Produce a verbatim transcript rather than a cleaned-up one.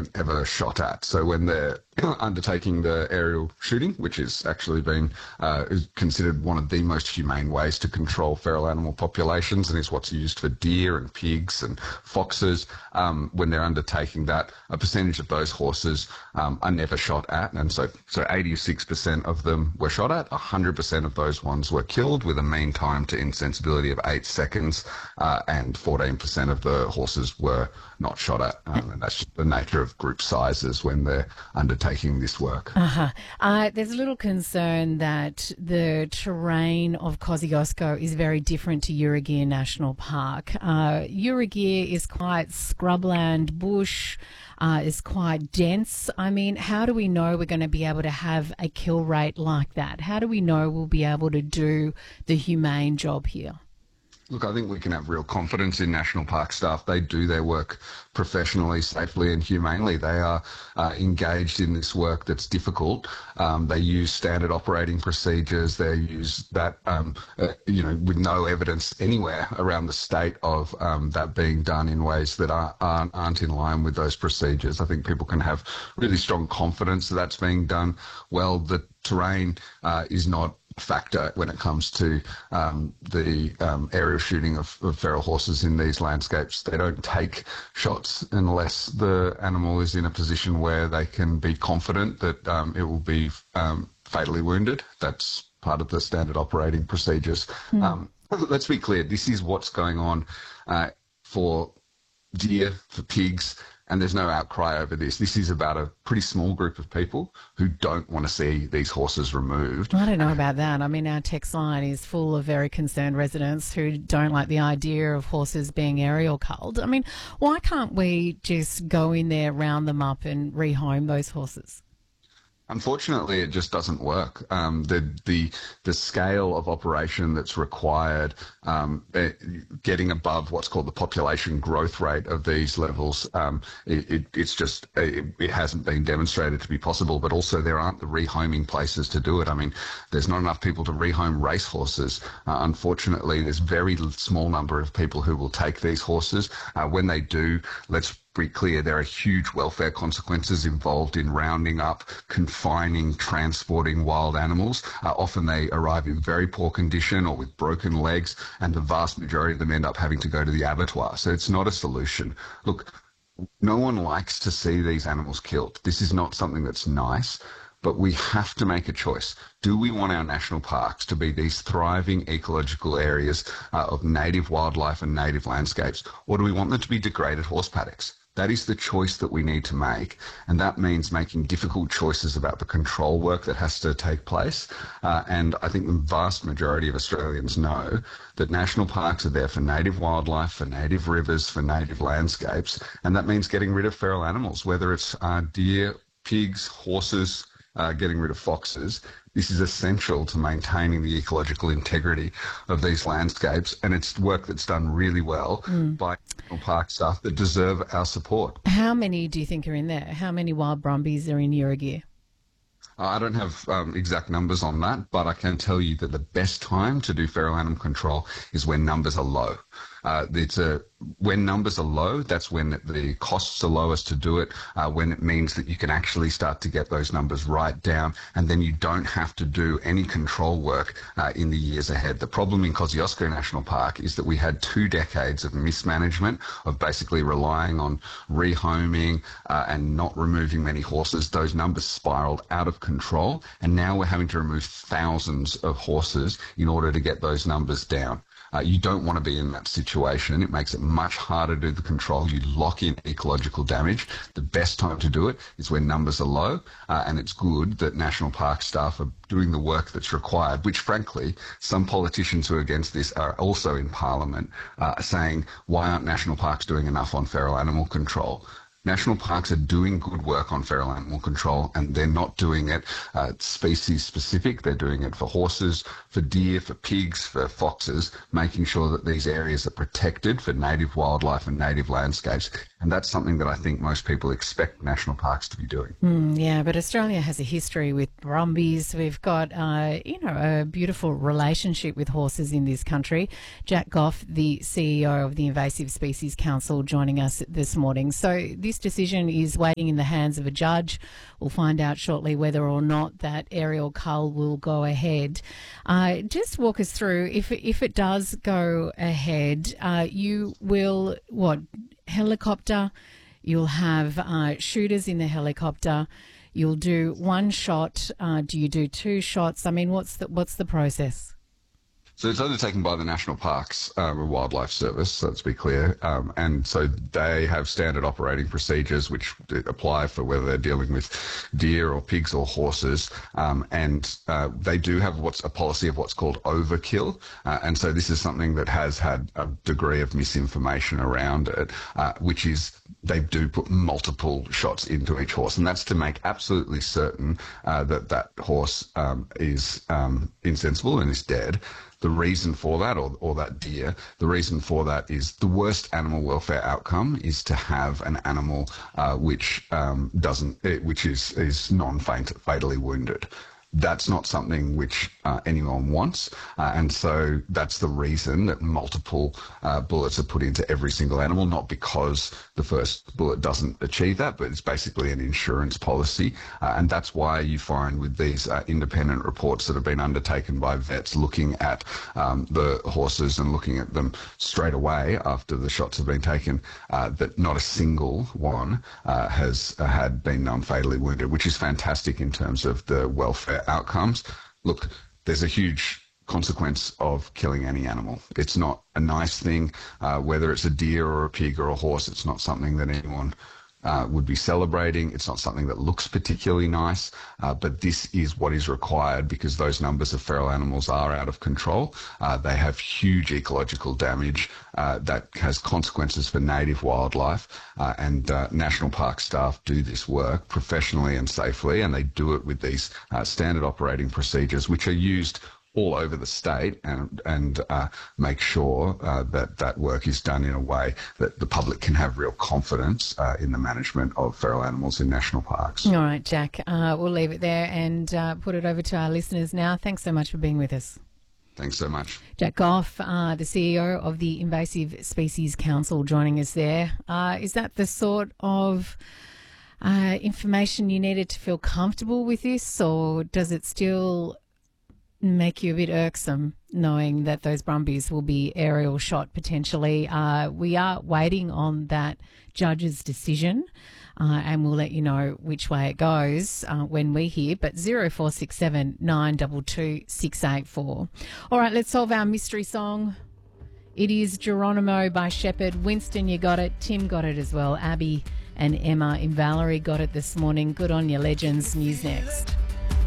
weren't ever shot at. So when they're undertaking the aerial shooting, which is actually been uh, is considered one of the most humane ways to control feral animal populations and is what's used for deer and pigs and foxes, um, when they're undertaking that, a percentage of those horses um, are never shot at. And so, so eighty-six percent of them were shot at, one hundred percent of those ones were killed with a mean time to insensibility of eight seconds, uh, and fourteen percent of the horses were not shot at. Um, and that's just the nature of group sizes when they're undertaking this work. Uh-huh. Uh, there's a little concern that the terrain of Kosciuszko is very different to Urugir National Park. Uh, Urugir is quite scrubland, bush, uh, is quite dense. I mean, how do we know we're going to be able to have a kill rate like that? How do we know we'll be able to do the humane job here? Look, I think we can have real confidence in National Park staff. They do their work professionally, safely and humanely. They are uh, engaged in this work that's difficult. Um, they use standard operating procedures. They use that, um, uh, you know, with no evidence anywhere around the state of um, that being done in ways that are, aren't, aren't in line with those procedures. I think people can have really strong confidence that that's being done well. The terrain uh, is not factor when it comes to um, the um, aerial shooting of, of feral horses in these landscapes. They don't take shots unless the animal is in a position where they can be confident that um, it will be um, fatally wounded. That's part of the standard operating procedures. Mm. Um, let's be clear, this is what's going on uh, for deer, for pigs, and there's no outcry over this. This is about a pretty small group of people who don't want to see these horses removed. I don't know about that. I mean, our text line is full of very concerned residents who don't like the idea of horses being aerial culled. I mean, why can't we just go in there, round them up and rehome those horses? Unfortunately, it just doesn't work. Um, the the the scale of operation that's required, um, getting above what's called the population growth rate of these levels, um, it, it, it's just it, it hasn't been demonstrated to be possible. But also, there aren't the rehoming places to do it. I mean, there's not enough people to rehome racehorses. Uh, unfortunately, there's very small number of people who will take these horses. Uh, when they do, let's be clear, there are huge welfare consequences involved in rounding up, confining, transporting wild animals. Uh, often they arrive in very poor condition or with broken legs, and the vast majority of them end up having to go to the abattoir. So it's not a solution. Look, no one likes to see these animals killed. This is not something that's nice. But we have to make a choice. Do we want our national parks to be these thriving ecological areas uh, of native wildlife and native landscapes, or do we want them to be degraded horse paddocks? That is the choice that we need to make, and that means making difficult choices about the control work that has to take place. Uh, and I think the vast majority of Australians know that national parks are there for native wildlife, for native rivers, for native landscapes, and that means getting rid of feral animals, whether it's uh, deer, pigs, horses, Uh, getting rid of foxes. This is essential to maintaining the ecological integrity of these landscapes, and it's work that's done really well mm. by national park staff that deserve our support. How many do you think are in there? How many wild brumbies are in Urugir? I don't have um, exact numbers on that, but I can tell you that the best time to do feral animal control is when numbers are low. Uh, it's a, when numbers are low, that's when the costs are lowest to do it, uh, when it means that you can actually start to get those numbers right down, and then you don't have to do any control work uh, in the years ahead. The problem in Kosciuszko National Park is that we had two decades of mismanagement, of basically relying on rehoming uh, and not removing many horses. Those numbers spiraled out of control, and now we're having to remove thousands of horses in order to get those numbers down. Uh, you don't want to be in that situation. It makes it much harder to do the control. You lock in ecological damage. The best time to do it is when numbers are low, uh, and it's good that national park staff are doing the work that's required, which frankly, some politicians who are against this are also in Parliament uh, saying, why aren't national parks doing enough on feral animal control? National parks are doing good work on feral animal control, and they're not doing it uh, species specific. They're doing it for horses, for deer, for pigs, for foxes, making sure that these areas are protected for native wildlife and native landscapes. And that's something that I think most people expect national parks to be doing. Mm, yeah, but Australia has a history with brumbies. We've got, uh, you know, a beautiful relationship with horses in this country. Jack Goff, the C E O of the Invasive Species Council, joining us this morning. So this this decision is waiting in the hands of a judge. We'll find out shortly whether or not that aerial cull will go ahead. Uh, just walk us through, if, if it does go ahead, uh, you will, what, helicopter, you'll have uh, shooters in the helicopter, you'll do one shot, uh, do you do two shots? I mean, what's the, what's the process? So it's undertaken by the National Parks um, and Wildlife Service, so let's be clear. Um, and so they have standard operating procedures which apply for whether they're dealing with deer or pigs or horses. Um, and uh, they do have what's a policy of what's called overkill. Uh, and so this is something that has had a degree of misinformation around it, uh, which is they do put multiple shots into each horse. And that's to make absolutely certain uh, that that horse um, is um, insensible and is dead. The reason for that, or, or that deer, the reason for that is the worst animal welfare outcome is to have an animal uh, which um, doesn't, which is is non-fatally wounded. That's not something which uh, anyone wants, uh, and so that's the reason that multiple uh, bullets are put into every single animal, not because the first bullet doesn't achieve that, but it's basically an insurance policy, uh, and that's why you find with these uh, independent reports that have been undertaken by vets looking at um, the horses and looking at them straight away after the shots have been taken, uh, that not a single one uh, has uh, had been non-fatally wounded, which is fantastic in terms of the welfare outcomes. Look, there's a huge consequence of killing any animal. It's not a nice thing, uh, whether it's a deer or a pig or a horse. It's not something that anyone uh, would be celebrating. It's not something that looks particularly nice, uh, but this is what is required because those numbers of feral animals are out of control. Uh, they have huge ecological damage uh, that has consequences for native wildlife, uh, and uh, national park staff do this work professionally and safely, and they do it with these uh, standard operating procedures which are used all over the state, and and uh, make sure uh, that that work is done in a way that the public can have real confidence uh, in the management of feral animals in national parks. All right, Jack, uh, we'll leave it there and uh, put it over to our listeners now. Thanks so much for being with us. Thanks so much. Jack Goff, uh, the C E O of the Invasive Species Council, joining us there. Uh, is that the sort of uh, information you needed to feel comfortable with this, or does it still make you a bit irksome knowing that those brumbies will be aerial shot potentially? Uh, we are waiting on that judge's decision, uh, and we'll let you know which way it goes uh, when we hear. But zero four six seven nine two two six eight four. All right, let's solve our mystery song. It is Geronimo by Shepherd. Winston, you got it. Tim got it as well. Abby and Emma in Valerie got it this morning. Good on you, legends. News next.